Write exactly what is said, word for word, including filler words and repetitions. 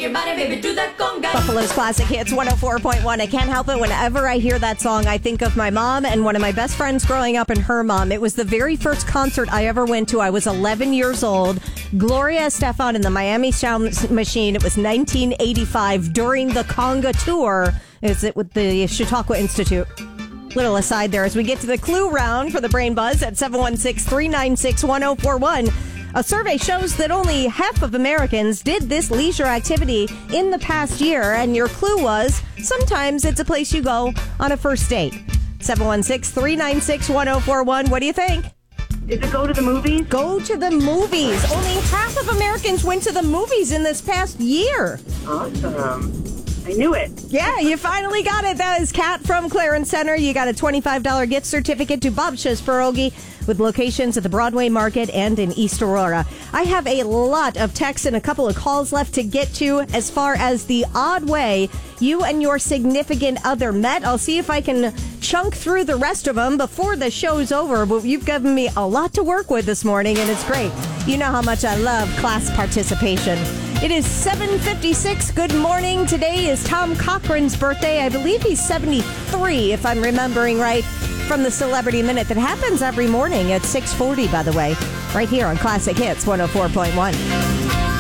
your body, baby, do that conga. Buffalo's Classic Hits one oh four point one. I can't help it. Whenever I hear that song, I think of my mom and one of my best friends growing up and her mom. It was the very first concert I ever went to. I was eleven years old. Gloria Estefan in the Miami Sound Machine. It was nineteen eighty-five during the conga tour. Is it with the Chautauqua Institute? Little aside there as we get to the clue round for the Brain Buzz at seven one six, three nine six, one oh four one. A survey shows that only half of Americans did this leisure activity in the past year, and your clue was sometimes it's a place you go on a first date. seven one six, three nine six, one oh four one. What do you think? Is it go to the movies? Go to the movies. Only half of Americans went to the movies in this past year. Awesome. I knew it. Yeah, you finally got it. That is Kat from Clarence Center. You got a twenty-five dollars gift certificate to Babcha's Pierogi with locations at the Broadway Market and in East Aurora. I have a lot of texts and a couple of calls left to get to as far as the odd way you and your significant other met. I'll see if I can chunk through the rest of them before the show's over, but you've given me a lot to work with this morning, and it's great. You know how much I love class participation. It is seven fifty-six. Good morning. Today is Tom Cochran's birthday. I believe he's seventy-three, if I'm remembering right, from the Celebrity Minute that happens every morning at six forty, by the way, right here on Classic Hits one oh four point one.